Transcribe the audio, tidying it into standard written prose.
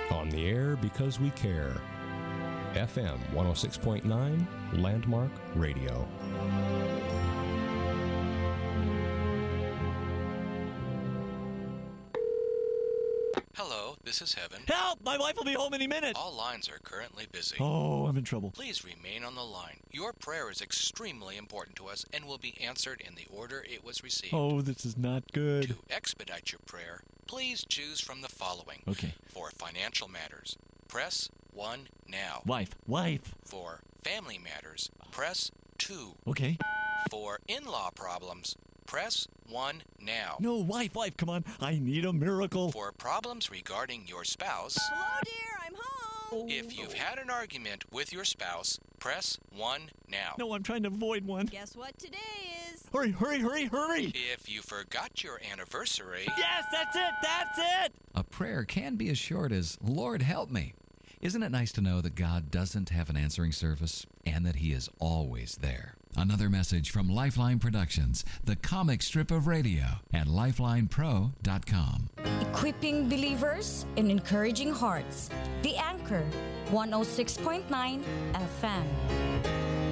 On the air because we care. FM 106.9 Landmark Radio. Hello, this is Heaven. Help! My wife will be home any minute. All lines are currently busy. Oh, I'm in trouble. Please remain on the line. Your prayer is extremely important to us and will be answered in the order it was received. Oh, this is not good. To expedite your prayer, please choose from the following. Okay. For financial matters, press 1 now. Wife. For family matters, press 2. Okay. For in-law problems, press 1 now. No, wife, come on. I need a miracle. For problems regarding your spouse... Hello, dear, I'm home. If you've had an argument with your spouse, press 1 now. No, I'm trying to avoid one. Guess what today is? Hurry. If you forgot your anniversary... Yes, that's it. A prayer can be as short as, Lord, help me. Isn't it nice to know that God doesn't have an answering service and that He is always there? Another message from Lifeline Productions, the comic strip of radio at lifelinepro.com. Equipping believers and encouraging hearts. The Anchor, 106.9 FM.